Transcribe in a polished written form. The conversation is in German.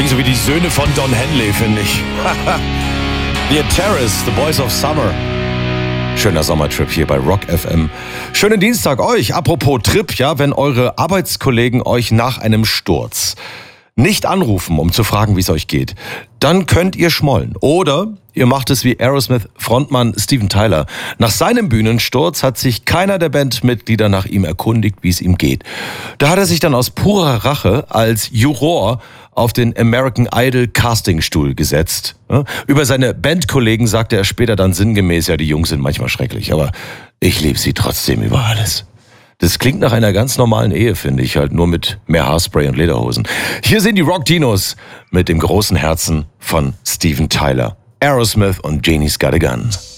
Klingt so wie die Söhne von Don Henley, finde ich. The Terrace, The Boys of Summer. Schöner Sommertrip hier bei Rock FM. Schönen Dienstag euch. Apropos Trip, ja, wenn eure Arbeitskollegen euch nach einem Sturz nicht anrufen, um zu fragen, wie es euch geht, dann könnt ihr schmollen. Oder ihr macht es wie Aerosmith-Frontmann Steven Tyler. Nach seinem Bühnensturz hat sich keiner der Bandmitglieder nach ihm erkundigt, wie es ihm geht. Da hat er sich dann aus purer Rache als Juror auf den American Idol Castingstuhl gesetzt. Über seine Bandkollegen sagte er später dann sinngemäß, ja, die Jungs sind manchmal schrecklich, aber ich liebe sie trotzdem über alles. Das klingt nach einer ganz normalen Ehe, finde ich, halt nur mit mehr Haarspray und Lederhosen. Hier sind die Rock-Dinos mit dem großen Herzen von Steven Tyler. Aerosmith und Janie's Got a Gun.